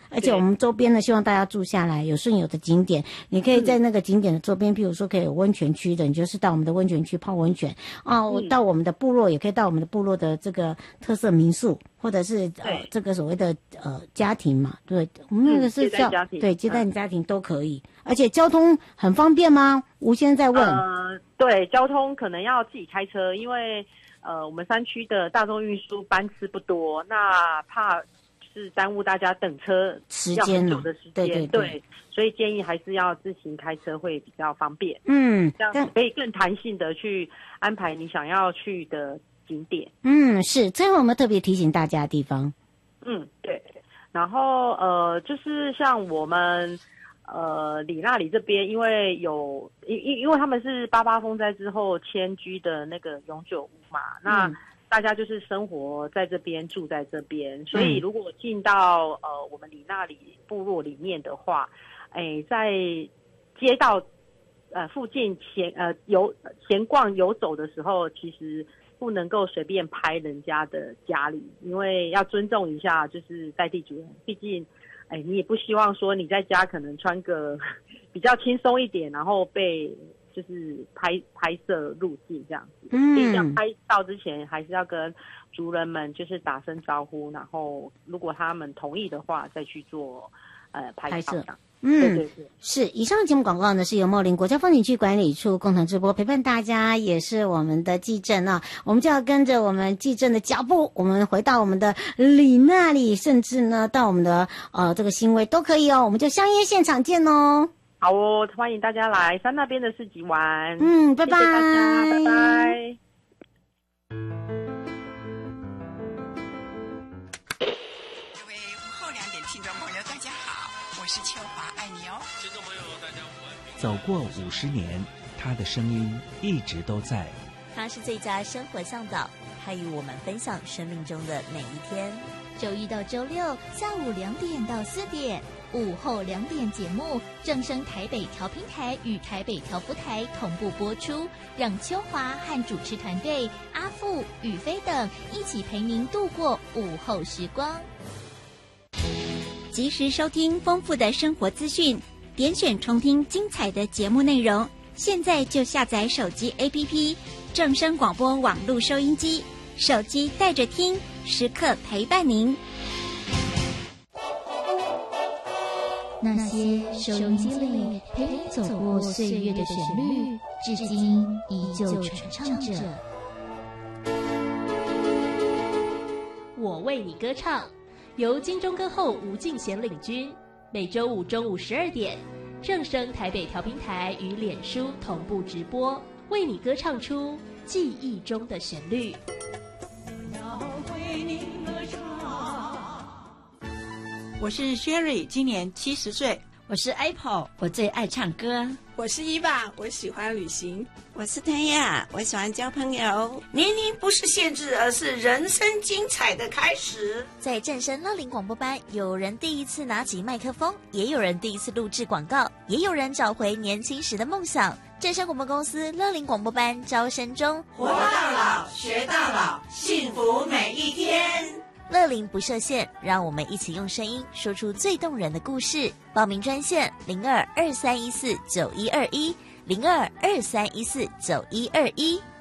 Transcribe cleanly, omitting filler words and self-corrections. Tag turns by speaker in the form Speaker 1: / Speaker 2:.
Speaker 1: 而且我们周边呢，希望大家住下来，有顺有的景点，你可以在那个景点的周边，譬如说可以有温泉区的，你就是到我们的温泉区泡温泉到我们的部落也可以到我们的部落的这个特色民宿，或者是这个所谓的家庭嘛，对，我们那个是叫对接待家庭都可以，而且交通很方便吗？吴先生在问。
Speaker 2: 对，交通可能要自己开车，因为我们山区的大众运输班次不多，那怕是耽误大家等车
Speaker 1: 时间
Speaker 2: 了，对，所以建议还是要自行开车会比较方便。这样子可以更弹性的去安排你想要去的景点。
Speaker 1: 是，最后有没有特别提醒大家的地方？
Speaker 2: 对，然后就是像我们里那里这边，因为他们是88风灾之后迁居的那个永久屋嘛，那大家就是生活在这边，住在这边，所以如果进到我们里那里部落里面的话，在街道附近闲逛游走的时候，其实不能够随便拍人家的家里，因为要尊重一下就是在地主人，毕竟你也不希望说你在家可能穿个比较轻松一点，然后被就是拍摄入境这样子。所以这样拍照之前还是要跟族人们就是打声招呼，然后如果他们同意的话再去做拍摄。对，
Speaker 1: 是。以上节目广告呢是由茂林国家风景区管理处共同直播，陪伴大家也是我们的纪政啊。我们就要跟着我们纪政的脚步，我们回到我们的里那里，甚至呢到我们的这个新威都可以哦。我们就相约现场见哦。
Speaker 2: 好哦，欢迎大家来山那边的市集玩。
Speaker 1: 拜拜，
Speaker 2: 谢谢大家，拜拜。
Speaker 3: 各位午后2点听众朋友，大家好，我是秋华，爱你哦。
Speaker 4: 听众朋友，大家午安。
Speaker 5: 走过50年，他的声音一直都在。
Speaker 6: 他是最佳生活向导，他与我们分享生命中的每一天。
Speaker 7: 周一到周六下午2点到4点，午后2点节目正声台北调频台与台北调福台同步播出，让秋华和主持团队阿富、宇飞等一起陪您度过午后时光。
Speaker 8: 及时收听丰富的生活资讯，点选重听精彩的节目内容。现在就下载手机 APP 正声广播网络收音机，手机带着听，时刻陪伴您。
Speaker 7: 那些收音机里陪你走过岁月的旋律，至今依旧传唱着。
Speaker 9: 我为你歌唱，由金钟歌后吴敬贤领军，每周五中午12点，正声台北调频台与脸书同步直播，为你歌唱出记忆中的旋律。
Speaker 3: 要为你歌唱。
Speaker 10: 我是 Sherry， 今年70岁。
Speaker 11: 我是 Apple， 我最爱唱歌。
Speaker 12: 我是伊娃，我喜欢旅行。
Speaker 13: 我是谭雅，我喜欢交朋友。
Speaker 14: 年龄不是限制，而是人生精彩的开始。
Speaker 6: 在正声乐龄广播班，有人第一次拿起麦克风，也有人第一次录制广告，也有人找回年轻时的梦想。正声广播公司乐龄广播班招生中，
Speaker 14: 活到老，学到老，幸福每一天。
Speaker 6: 乐龄不设限，让我们一起用声音说出最动人的故事。报名专线0223149121，0223149121。